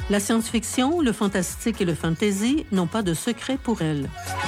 La science-fiction, le fantastique et le fantasy n'ont pas de secret pour elle.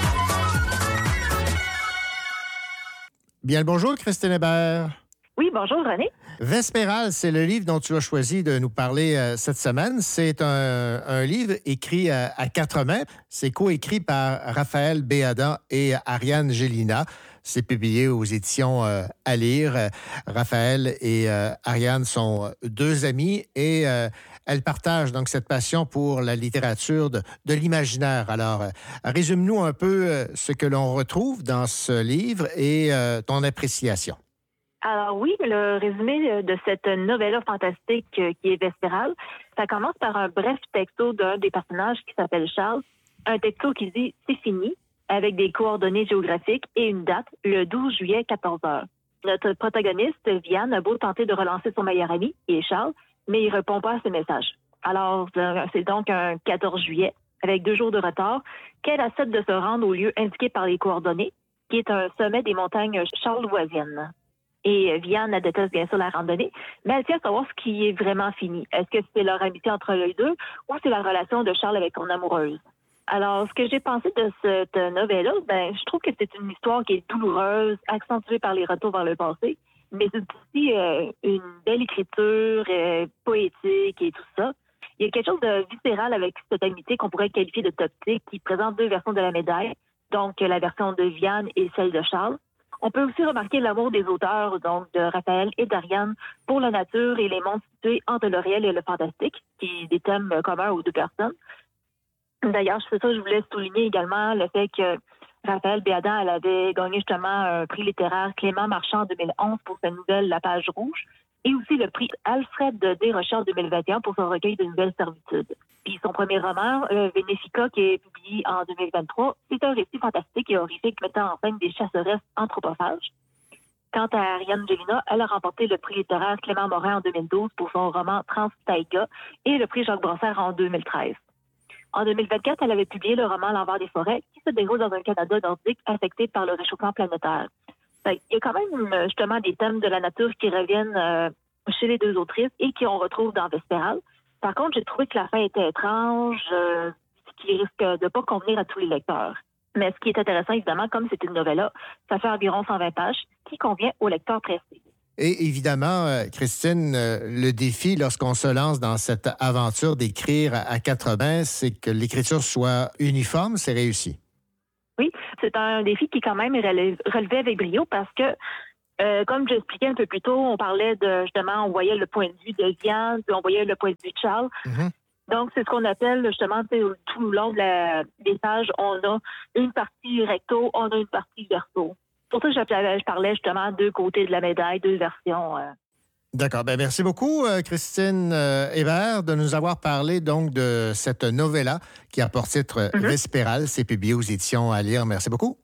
Bien le bonjour, Christine Hébert. Oui, bonjour, René. Vespéral, c'est le livre dont tu as choisi de nous parler cette semaine. C'est un livre écrit à quatre mains. C'est coécrit par Raphaël Béadan et Ariane Gélina. C'est publié aux éditions À lire. Raphaël et Ariane sont deux amis et elles partagent donc cette passion pour la littérature de l'imaginaire. Alors, résume-nous un peu ce que l'on retrouve dans ce livre et ton appréciation. Alors oui, le résumé de cette novella fantastique qui est Vespéral, ça commence par un bref texto d'un des personnages qui s'appelle Charles. Un texto qui dit « C'est fini » avec des coordonnées géographiques et une date, le 12 juillet, 14 heures. Notre protagoniste, Vianne, a beau tenter de relancer son meilleur ami, qui est Charles, mais il ne répond pas à ses messages. Alors, c'est donc un 14 juillet, avec 2 jours de retard, qu'elle accepte de se rendre au lieu indiqué par les coordonnées, qui est un sommet des montagnes charlevoisiennes. Et Vianne déteste bien sûr la randonnée, mais elle tient à savoir ce qui est vraiment fini. Est-ce que c'est leur amitié entre les deux ou c'est la relation de Charles avec son amoureuse? Alors, ce que j'ai pensé de cette novelle-là, je trouve que c'est une histoire qui est douloureuse, accentuée par les retours vers le passé, mais c'est aussi une belle écriture, poétique et tout ça. Il y a quelque chose de viscéral avec cette amitié qu'on pourrait qualifier de toxique, qui présente 2 versions de la médaille, donc la version de Vianne et celle de Charles. On peut aussi remarquer l'amour des auteurs, donc de Raphaël et d'Ariane, pour la nature et les mondes situés entre le réel et le fantastique, qui est des thèmes communs aux 2 personnes. D'ailleurs, c'est ça, je voulais souligner également le fait que Raphaël Béadan, elle avait gagné justement un prix littéraire Clément Marchand en 2011 pour sa nouvelle La Page Rouge, et aussi le prix Alfred Desrochers en 2021 pour son recueil de nouvelles servitudes. Puis son premier roman, Vénéfica, qui est publié en 2023, c'est un récit fantastique et horrifique mettant en scène des chasseresses anthropophages. Quant à Ariane Gélina, elle a remporté le prix littéraire Clément Morin en 2012 pour son roman Trans-Taïga et le prix Jacques Brossard en 2013. En 2024, elle avait publié le roman L'envers des forêts, qui se déroule dans un Canada nordique affecté par le réchauffement planétaire. Il y a quand même justement des thèmes de la nature qui reviennent chez les 2 autrices et qu'on retrouve dans Vespéral. Par contre, j'ai trouvé que la fin était étrange, ce qui risque de ne pas convenir à tous les lecteurs. Mais ce qui est intéressant, évidemment, comme c'est une novella, ça fait environ 120 pages, qui convient aux lecteurs pressés. Et évidemment, Christine, le défi lorsqu'on se lance dans cette aventure d'écrire à 4 mains, c'est que l'écriture soit uniforme, c'est réussi. Oui, c'est un défi qui est quand même relevé avec brio parce que, comme j'expliquais un peu plus tôt, on parlait de, justement, on voyait le point de vue de Vianne, puis on voyait le point de vue de Charles. Mm-hmm. Donc, c'est ce qu'on appelle, justement, tout le long des pages, on a une partie recto, on a une partie verso. Pour ça, je parlais justement 2 côtés de la médaille, 2 versions. D'accord. Merci beaucoup, Christine Hébert, de nous avoir parlé donc de cette novella qui a pour titre Vespéral. C'est publié aux éditions À lire. Merci beaucoup.